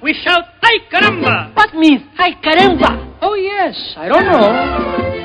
we shout, ay caramba! What means, ay caramba? Oh, yes, I don't know.